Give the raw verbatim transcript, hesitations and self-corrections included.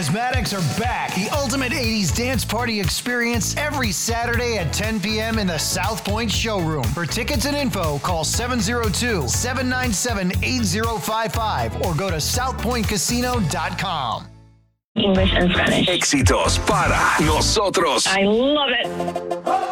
Charismatics are back. The ultimate eighties dance party experience every Saturday at ten p.m. in the South Point showroom. For tickets and info, call seven oh two, seven nine seven, eight oh five five or go to south point casino dot com. English and Spanish. Éxitos para nosotros. I love it.